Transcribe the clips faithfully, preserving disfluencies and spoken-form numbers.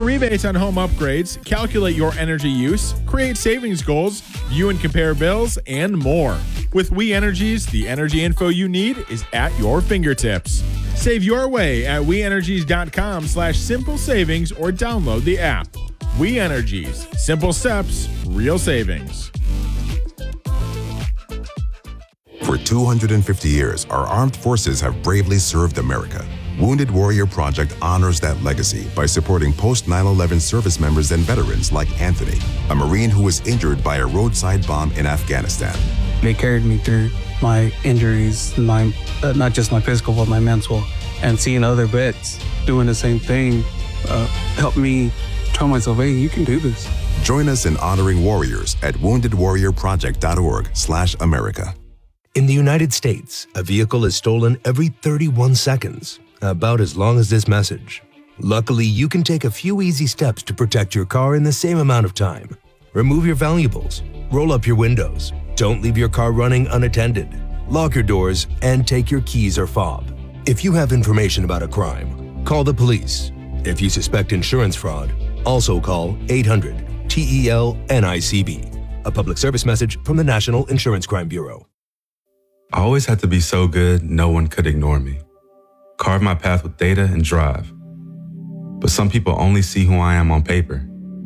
rebates on home upgrades, calculate your energy use, create savings goals, view and compare bills, and more. With We Energies, the energy info you need is at your fingertips. Save your way at weenergies.com slash simple savings or download the app. We Energies. Simple steps, real savings. For two hundred fifty years, our armed forces have bravely served America. Wounded Warrior Project honors that legacy by supporting post nine eleven service members and veterans like Anthony, a Marine who was injured by a roadside bomb in Afghanistan. They carried me through my injuries, my uh, not just my physical, but my mental. And seeing other vets doing the same thing uh, helped me tell myself, hey, you can do this. Join us in honoring warriors at wounded warrior project dot org slash America. In the United States, a vehicle is stolen every thirty-one seconds, about as long as this message. Luckily, you can take a few easy steps to protect your car in the same amount of time. Remove your valuables, roll up your windows, don't leave your car running unattended, lock your doors, and take your keys or fob. If you have information about a crime, call the police. If you suspect insurance fraud, also call eight hundred T E L N I C B. A public service message from the National Insurance Crime Bureau. I always had to be so good, no one could ignore me. Carve my path with data and drive. But some people only see who I am on paper.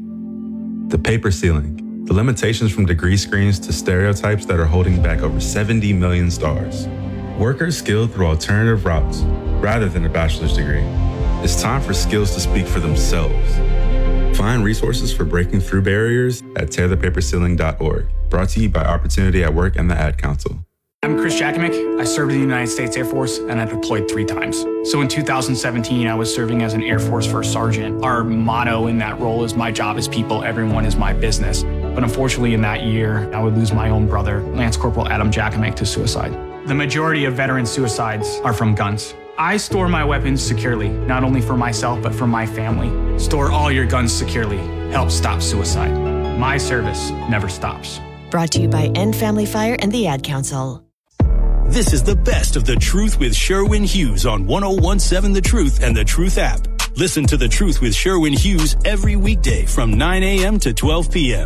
The paper ceiling, the limitations from degree screens to stereotypes that are holding back over seventy million stars. Workers skilled through alternative routes rather than a bachelor's degree. It's time for skills to speak for themselves. Find resources for breaking through barriers at tear the paper ceiling dot org. Brought to you by Opportunity at Work and the Ad Council. I'm Chris Jakimick. I served in the United States Air Force and I deployed three times. So in two thousand seventeen, I was serving as an Air Force First Sergeant. Our motto in that role is my job is people, everyone is my business. But unfortunately in that year, I would lose my own brother, Lance Corporal Adam Jakimick, to suicide. The majority of veteran suicides are from guns. I store my weapons securely, not only for myself, but for my family. Store all your guns securely. Help stop suicide. My service never stops. Brought to you by End Family Fire and the Ad Council. This is the best of The Truth with Sherwin Hughes on one oh one seven The Truth and The Truth app. Listen to The Truth with Sherwin Hughes every weekday from nine a.m. to twelve p.m.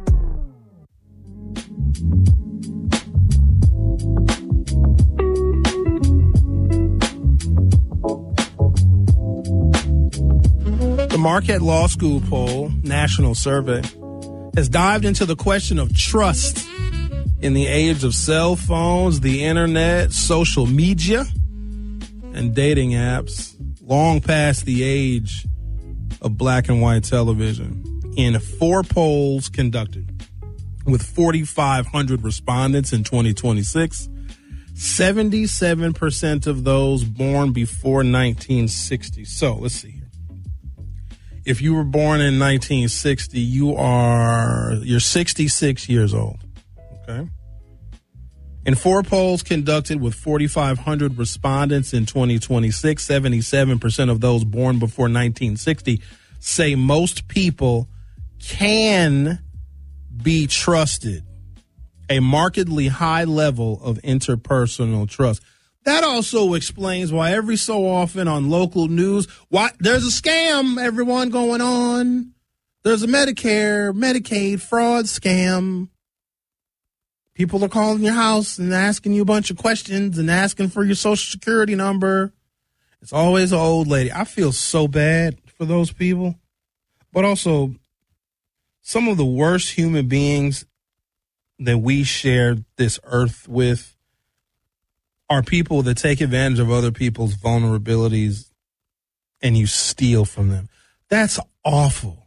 The Marquette Law School poll, national survey, has dived into the question of trust in the age of cell phones, the internet, social media, and dating apps, long past the age of black and white television. In four polls conducted with forty-five hundred respondents in twenty twenty-six, seventy-seven percent of those born before nineteen sixty. So let's see here. If you were born in nineteen sixty, you are, you're sixty-six years old. Okay. In four polls conducted with forty-five hundred respondents in twenty twenty-six, seventy-seven percent of those born before nineteen sixty say most people can be trusted. A markedly high level of interpersonal trust. That also explains why every so often on local news, why there's a scam, everyone, going on. There's a Medicare, Medicaid fraud scam. People are calling your house and asking you a bunch of questions and asking for your social security number. It's always an old lady. I feel so bad for those people. But also, some of the worst human beings that we share this earth with are people that take advantage of other people's vulnerabilities and you steal from them. That's awful.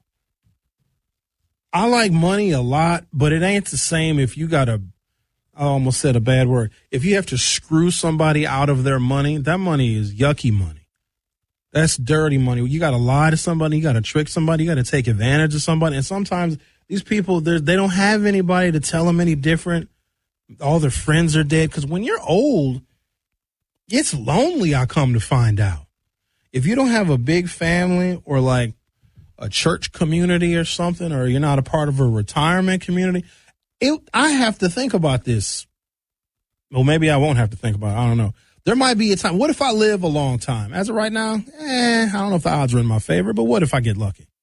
I like money a lot, but it ain't the same if you got to, I almost said a bad word. If you have to screw somebody out of their money, that money is yucky money. That's dirty money. You got to lie to somebody. You got to trick somebody. You got to take advantage of somebody. And sometimes these people, they don't have anybody to tell them any different. All their friends are dead. Because when you're old, it's lonely, I come to find out. If you don't have a big family or like a church community or something, or you're not a part of a retirement community, it, I have to think about this. Well, maybe I won't have to think about it. I don't know. There might be a time. What if I live a long time? As of right now, eh, I don't know if the odds are in my favor, but what if I get lucky?